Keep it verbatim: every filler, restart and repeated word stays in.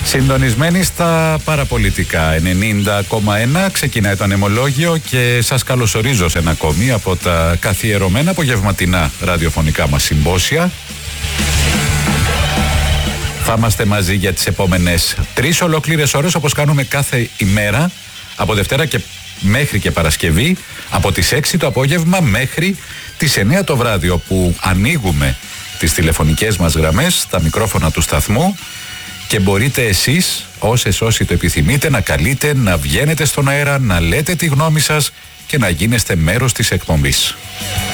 Συντονισμένοι στα παραπολιτικά ενενήντα κόμμα ένα, ξεκινάει το ανεμολόγιο και σας καλωσορίζω σε ένα ακόμη από τα καθιερωμένα απογευματινά ραδιοφωνικά μας συμπόσια. Θα είμαστε μαζί για τις επόμενες τρεις ολόκληρες ώρες, όπως κάνουμε κάθε ημέρα, από Δευτέρα και μέχρι και Παρασκευή, από τις έξι το απόγευμα μέχρι τις εννιά το βράδυ, όπου ανοίγουμε τις τηλεφωνικές μας γραμμές, τα μικρόφωνα του σταθμού, και μπορείτε εσείς, όσες όσοι το επιθυμείτε, να καλείτε, να βγαίνετε στον αέρα, να λέτε τη γνώμη σας και να γίνεστε μέρος της εκπομπής.